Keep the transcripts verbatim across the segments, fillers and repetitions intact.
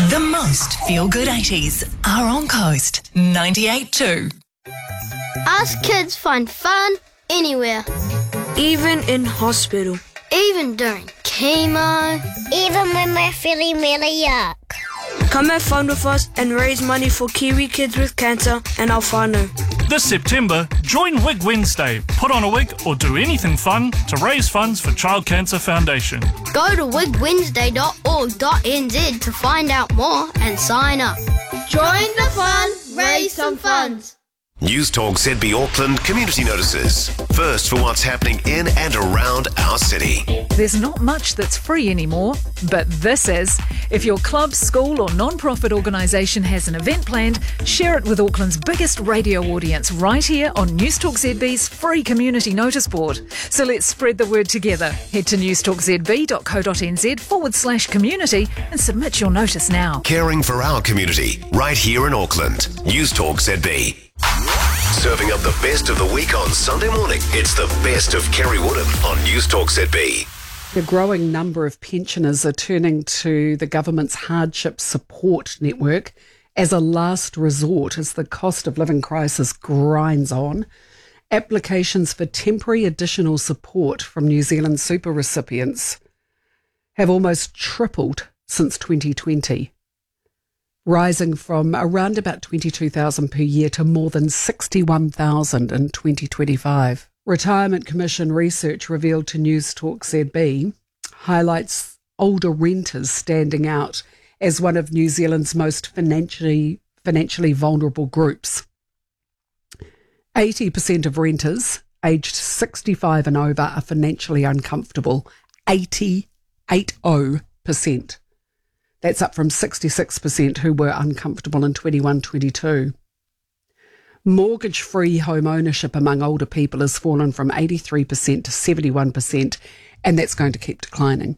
The most feel-good eighties are on Coast ninety-eight point two. Us kids find fun anywhere. Even in hospital. Even during chemo. Even when we're feeling really yuck. Come have fun with us and raise money for Kiwi kids with cancer and Alfano. This September, join Wig Wednesday. Put on a wig or do anything fun to raise funds for Child Cancer Foundation. Go to wig wednesday dot org dot n z to find out more and sign up. Join the fun, raise some funds. News Talk Z B Auckland community notices. First for what's happening in and around our city. There's not much that's free anymore, but this is. If your club, school or non-profit organisation has an event planned, share it with Auckland's biggest radio audience right here on News Talk Z B's free community notice board. So let's spread the word together. Head to newstalkzb.co.nz forward slash community and submit your notice now. Caring for our community right here in Auckland. News Talk Z B. Serving up the best of the week on Sunday morning. It's the best of Kerry Woodham on News Talk Z B. A growing number of pensioners are turning to the government's hardship support network as a last resort as the cost of living crisis grinds on. Applications for temporary additional support from New Zealand super recipients have almost tripled since twenty twenty. Rising from around about twenty-two thousand per year to more than sixty-one thousand in twenty twenty-five. Retirement Commission research revealed to News Talk Z B highlights older renters standing out as one of New Zealand's most financially financially vulnerable groups. eighty percent of renters aged sixty-five and over are financially uncomfortable. eighty-eight percent. That's up from sixty-six percent who were uncomfortable in twenty-one twenty-two. Mortgage-free home ownership among older people has fallen from eighty-three percent to seventy-one percent, and that's going to keep declining.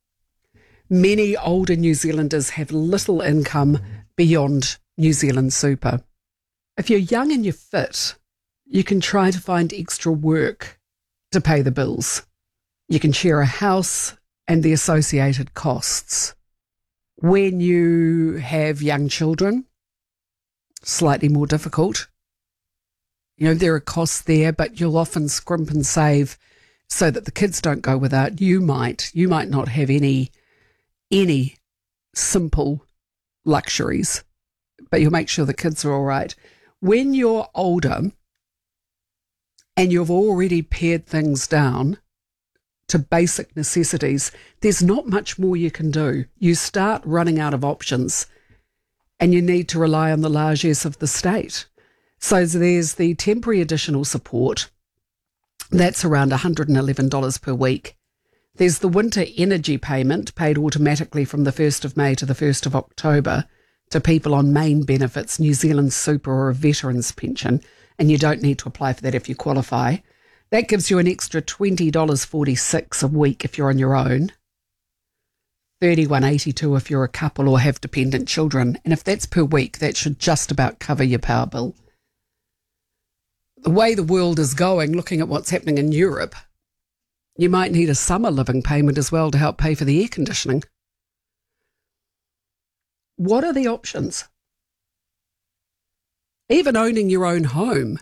Many older New Zealanders have little income beyond New Zealand super. If you're young and you're fit, you can try to find extra work to pay the bills. You can share a house and the associated costs. When you have young children, slightly more difficult. You know, there are costs there, but you'll often scrimp and save so that the kids don't go without. You might, you might not have any, any simple luxuries, but you'll make sure the kids are all right. When you're older and you've already pared things down to basic necessities, there's not much more you can do. You start running out of options and you need to rely on the largesse of the state. So there's the temporary additional support. That's around one hundred eleven dollars per week. There's the winter energy payment paid automatically from the first of May to the first of October to people on main benefits, New Zealand super or a veteran's pension, and you don't need to apply for that if you qualify. That gives you an extra twenty dollars forty-six a week if you're on your own, thirty-one eighty-two if you're a couple or have dependent children. And if that's per week, that should just about cover your power bill. The way the world is going, looking at what's happening in Europe, you might need a summer living payment as well to help pay for the air conditioning. What are the options? Even owning your own home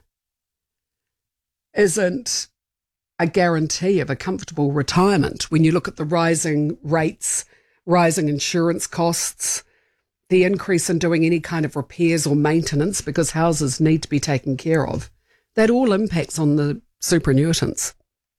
isn't a guarantee of a comfortable retirement when you look at the rising rates, rising insurance costs, the increase in doing any kind of repairs or maintenance because houses need to be taken care of. That all impacts on the superannuitants.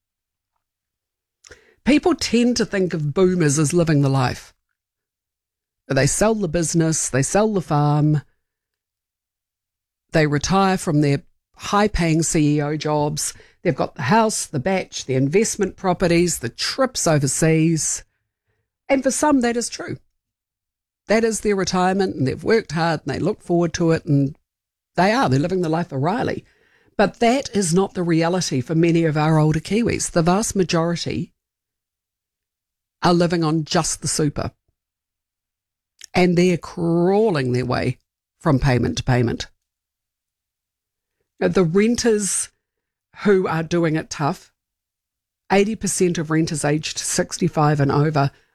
People tend to think of boomers as living the life. They sell the business, they sell the farm, they retire from their high-paying C E O jobs. They've got the house, the batch, the investment properties, the trips overseas. And for some, that is true. That is their retirement, and they've worked hard, and they look forward to it, and they are. They're living the life of Riley. But that is not the reality for many of our older Kiwis. The vast majority are living on just the super. And they're crawling their way from payment to payment. The renters who are doing it tough, eighty percent of renters aged sixty-five and over